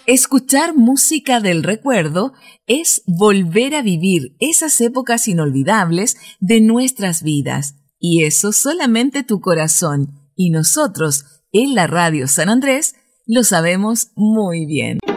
Escuchar música del recuerdo es volver a vivir esas épocas inolvidables de nuestras vidas. Y eso solamente tu corazón y nosotros, en la Radio San Andrés, lo sabemos muy bien.